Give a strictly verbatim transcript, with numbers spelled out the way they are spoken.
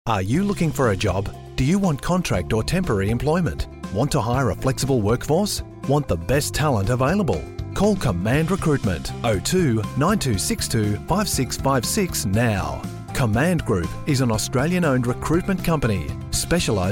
Are you looking for a job? Do you want contract or temporary employment? Want to hire a flexible workforce? Want the best talent available? Call Command Recruitment oh two nine two six two five six five six now. Command Group is an Australian-owned recruitment company specialised